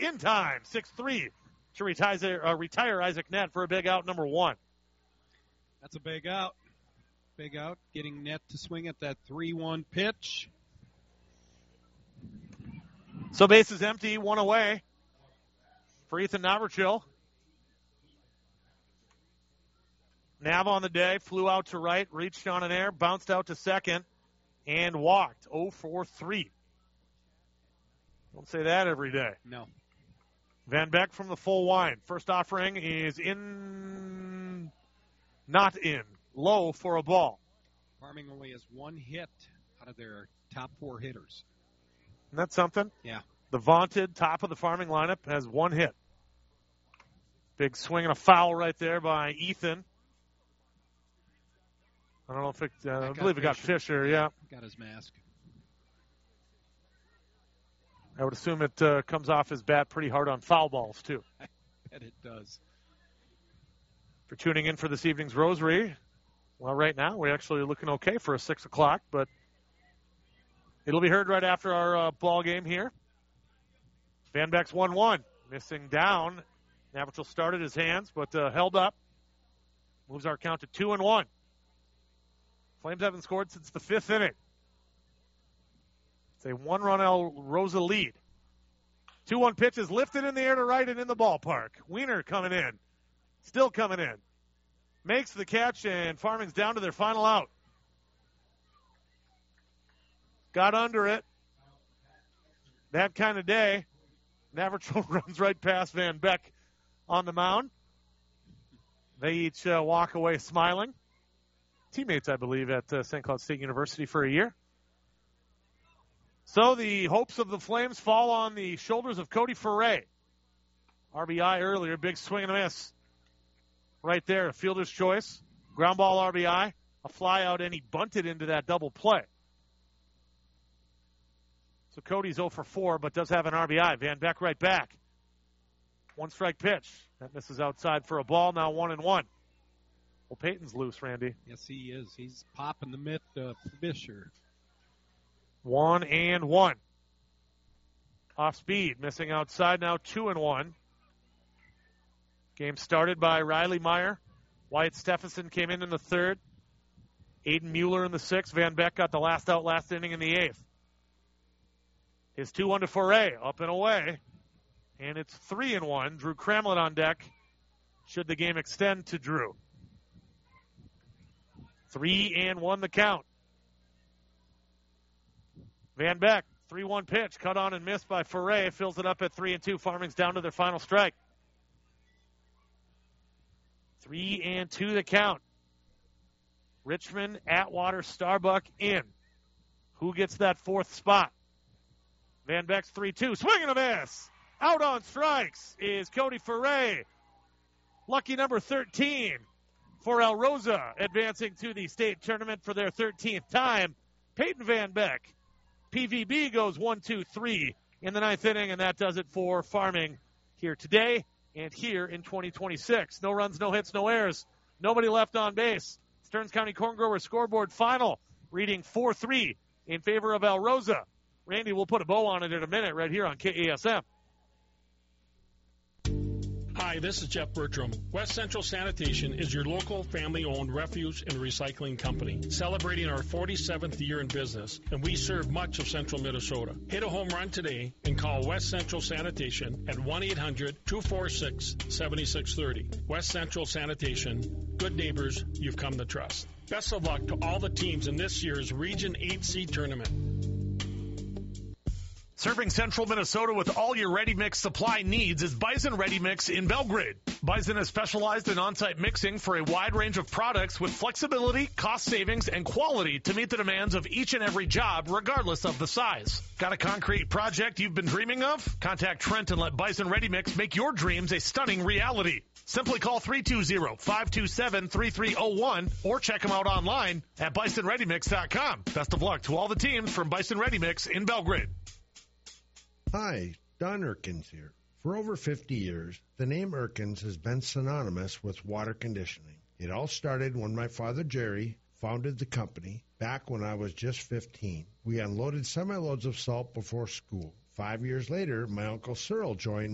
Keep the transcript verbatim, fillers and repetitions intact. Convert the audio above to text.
in time. six three to retire, uh, retire Isaac Nett for a big out number one. That's a big out. Big out. Getting Nett to swing at that three one pitch. So base is empty, one away for Ethan Navarchil. Nav on the day, flew out to right, reached on an air, bounced out to second, and walked. oh for three. Don't say that every day. No. Van Beck from the full wind. First offering is in, not in. Low for a ball. Farming only has one hit out of their top four hitters. Isn't that something? Yeah. The vaunted top of the Farming lineup has one hit. Big swing and a foul right there by Ethan. I don't know if it, uh, I believe it got Fisher, yeah. Got his mask. I would assume it uh, comes off his bat pretty hard on foul balls, too. I bet it does. For tuning in for this evening's Rosary, well, right now we're actually looking okay for a six o'clock, but it'll be heard right after our uh, ball game here. Van Beck's one one, missing down. Navratil started his hands, but uh, held up. Moves our count to two and one. Flames haven't scored since the fifth inning. It's a one-run El Rosa lead. two one pitch is lifted in the air to right and in the ballpark. Wiener coming in. Still coming in. Makes the catch, and Farming's down to their final out. Got under it. That kind of day. Navratil runs right past Van Beck on the mound. They each uh, walk away smiling. Teammates, I believe, at uh, Saint Cloud State University for a year. So the hopes of the Flames fall on the shoulders of Cody Foray. R B I earlier, big swing and a miss. Right there, a fielder's choice. Ground ball R B I, a fly out, and he bunted into that double play. So Cody's oh for four, but does have an R B I. Van Beck right back. One strike pitch. That misses outside for a ball, now one and one. Well, Peyton's loose, Randy. Yes, he is. He's popping the mitt of Fisher. One and one. Off speed, missing outside, now two and one. Game started by Riley Meyer. Wyatt Stephenson came in in the third. Aiden Mueller in the sixth. Van Beck got the last out last inning in the eighth. His two one to Foray, up and away. And it's three and one. Drew Cramlett on deck. Should the game extend to Drew. Three and one the count. Van Beck, three one pitch, cut on and missed by Foray. Fills it up at three and two. Farming's down to their final strike. Three and two the count. Richmond, Atwater, Starbuck in. Who gets that fourth spot? Van Beck's three two. Swing and a miss. Out on strikes is Cody Foray. Lucky number thirteen for El Rosa, advancing to the state tournament for their thirteenth time. Peyton Van Beck. P V B goes one two three in the ninth inning, and that does it for Farming here today and here in twenty twenty-six. No runs, no hits, no errors. Nobody left on base. Stearns County Corn Grower scoreboard final, reading four three in favor of El Rosa. Randy will put a bow on it in a minute right here on K A S M. Hi, this is Jeff Bertram. West Central Sanitation is your local family-owned refuse and recycling company, celebrating our forty-seventh year in business, and we serve much of central Minnesota. Hit a home run today and call West Central Sanitation at one eight hundred two four six seven six three zero. West Central Sanitation, good neighbors you've come to trust. Best of luck to all the teams in this year's Region eight C tournament. Serving central Minnesota with all your ready-mix supply needs is Bison Ready Mix in Belgrade. Bison is specialized in on-site mixing for a wide range of products with flexibility, cost savings, and quality to meet the demands of each and every job, regardless of the size. Got a concrete project you've been dreaming of? Contact Trent and let Bison Ready Mix make your dreams a stunning reality. Simply call three two zero, five two seven, three three zero one or check them out online at bison ready mix dot com. Best of luck to all the teams from Bison Ready Mix in Belgrade. Hi, Don Erkins here. For over fifty years, the name Erkins has been synonymous with water conditioning. It all started when my father Jerry founded the company back when I was just fifteen. We unloaded semi-loads of salt before school. Five years later, my Uncle Cyril joined